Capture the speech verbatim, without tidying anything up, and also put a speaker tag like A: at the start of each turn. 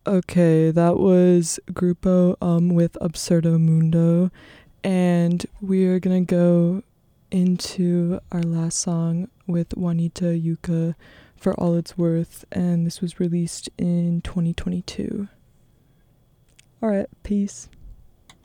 A: Okay, that was Grupo um with Absurdo Mundo, and we are gonna go into our last song with Juanita Yucca for All It's Worth, and this was released in twenty twenty-two. Alright, peace.